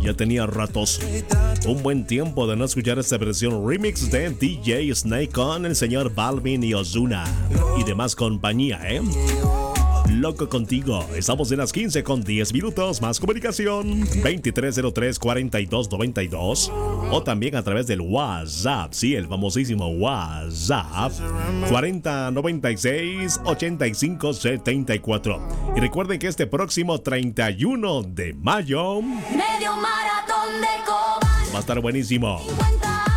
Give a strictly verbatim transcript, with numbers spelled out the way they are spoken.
Ya tenía ratos, un buen tiempo de no escuchar esta versión remix de D J Snake con el señor Balvin y Ozuna y demás compañía, ¿eh? Loco contigo. Estamos en las quince con diez minutos. Más comunicación veintitrés cero tres cuarenta y dos noventa y dos o también a través del WhatsApp. Sí, el famosísimo WhatsApp cuarenta noventa y seis ochenta y cinco setenta y cuatro. Y recuerden que este próximo treinta y uno de mayo medio maratón de Cobán va a estar buenísimo. cincuenta